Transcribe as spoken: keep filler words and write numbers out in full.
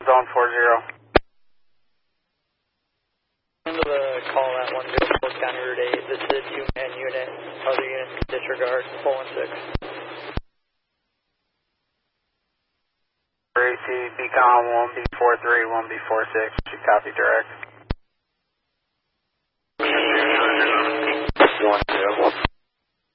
Zone four zero. Into the call at one zero four County Route eight. This is a two-man unit. Other units can disregard. four one six. A C, Beacon one B four three, one B four six. Should copy direct. One zero.